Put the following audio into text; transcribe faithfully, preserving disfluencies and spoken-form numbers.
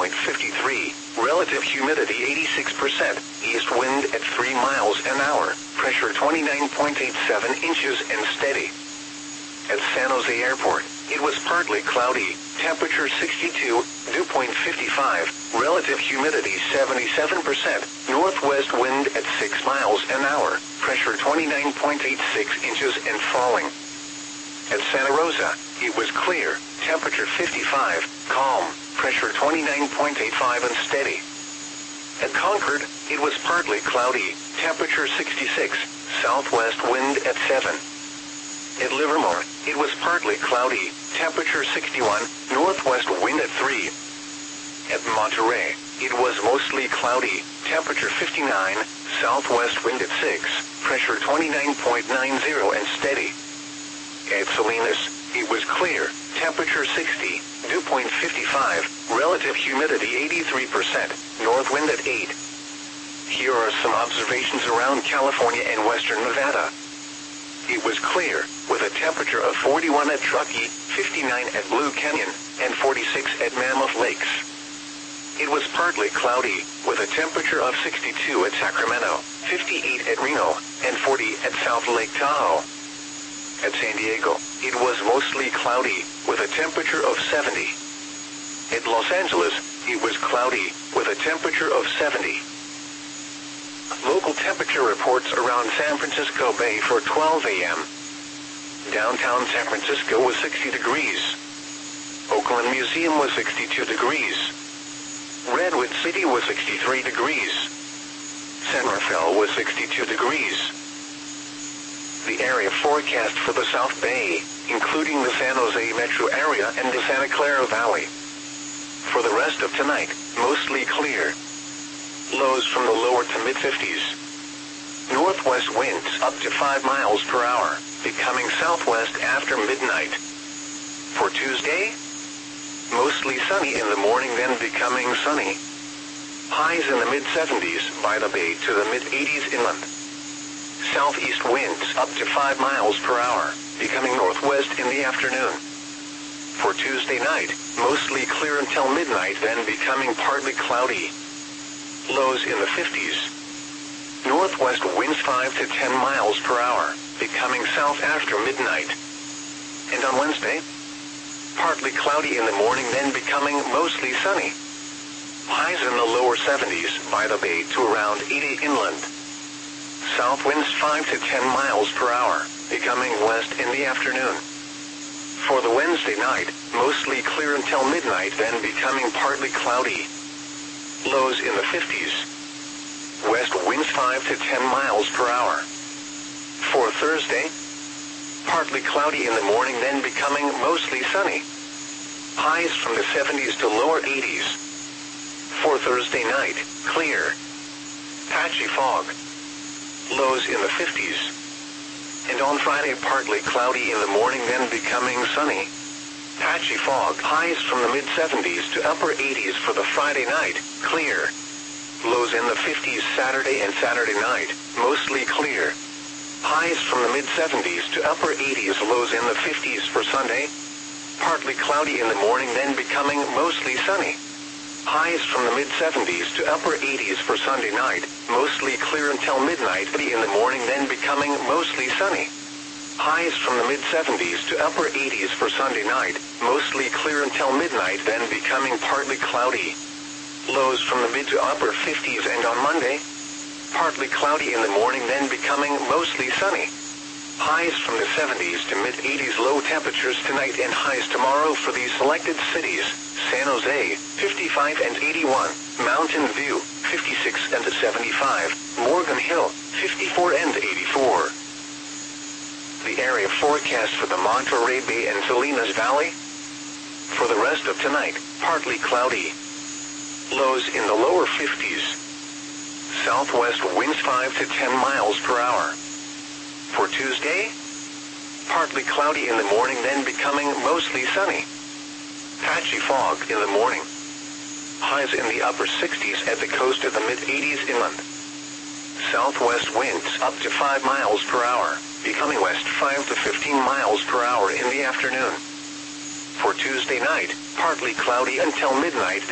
point five three. Relative humidity eighty-six percent. East wind at three miles an hour. Pressure twenty-nine point eight seven inches and steady. At San Jose Airport, it was partly cloudy. Temperature sixty-two, dew point fifty-five. Relative humidity seventy-seven percent. Northwest wind at six miles an hour. Pressure twenty-nine point eight six inches and falling. At Santa Rosa, it was clear. Temperature fifty-five, calm. Pressure twenty-nine point eight five and steady. At Concord, it was partly cloudy. Temperature sixty-six, southwest wind at seven. At Livermore, it was partly cloudy. Temperature sixty-one, northwest wind at three. At Monterey, it was mostly cloudy. Temperature fifty-nine, southwest wind at six. Pressure twenty-nine point nine zero and steady. At Salinas, it was clear. Temperature sixty, dew point fifty-five. Relative humidity eighty-three percent. North wind at eight. Here are some observations around California and western Nevada. It was clear, with a temperature of forty-one at Truckee, fifty-nine at Blue Canyon, and forty-six at Mammoth Lakes. It was partly cloudy, with a temperature of sixty-two at Sacramento, fifty-eight at Reno, and forty at South Lake Tahoe. At San Diego, it was mostly cloudy, with a temperature of seventy. At Los Angeles, it was cloudy, with a temperature of seventy. Local temperature reports around San Francisco Bay for twelve a m Downtown San Francisco was sixty degrees. Oakland Museum was sixty-two degrees. Redwood City was sixty-three degrees. San Rafael was sixty-two degrees. The area forecast for the South Bay, including the San Jose metro area and the Santa Clara Valley. For the rest of tonight, mostly clear. Lows from the lower to mid-fifties. Northwest winds up to five miles per hour, becoming southwest after midnight. For Tuesday, mostly sunny in the morning, then becoming sunny. Highs in the mid-seventies by the bay to the mid-eighties inland. Southeast winds up to five miles per hour, becoming northwest in the afternoon. For Tuesday night, mostly clear until midnight, then becoming partly cloudy. Lows in the fifties. Northwest winds five to ten miles per hour, becoming south after midnight. And on Wednesday, partly cloudy in the morning, then becoming mostly sunny. Highs in the lower seventies by the bay to around eighty inland. South winds five to ten miles per hour, becoming west in the afternoon. For the Wednesday night, mostly clear until midnight, then becoming partly cloudy. Lows in the fifties. West winds five to ten miles per hour. For Thursday, partly cloudy in the morning, then becoming mostly sunny. Highs from the seventies to lower eighties. For Thursday night, clear. Patchy fog. Lows in the fifties. And on Friday, partly cloudy in the morning, then becoming sunny. Patchy fog. Highs from the mid-seventies to upper eighties for the Friday night, clear. Lows in the fifties Saturday and Saturday night, mostly clear. Highs from the mid-seventies to upper eighties, lows in the fifties for Sunday. Partly cloudy in the morning, then becoming mostly sunny. Highs from the mid-seventies to upper eighties for Sunday night, mostly clear until midnight, in the morning, then becoming mostly sunny. Highs from the mid-seventies to upper eighties for Sunday night, mostly clear until midnight, then becoming partly cloudy. Lows from the mid to upper fifties, and on Monday, partly cloudy in the morning, then becoming mostly sunny. Highs from the seventies to mid-eighties, low temperatures tonight and highs tomorrow for these selected cities: San Jose, fifty-five and eighty-one, Mountain View, fifty-six and seventy-five, Morgan Hill, fifty-four and eighty-four. The area forecast for the Monterey Bay and Salinas Valley. For the rest of tonight, partly cloudy. Lows in the lower fifties. Southwest winds five to ten miles per hour. For Tuesday, partly cloudy in the morning, then becoming mostly sunny. Patchy fog in the morning. Highs in the upper sixties at the coast of the mid-eighties inland. Southwest winds up to five miles per hour, becoming west five to fifteen miles per hour in the afternoon. For Tuesday night, partly cloudy until midnight.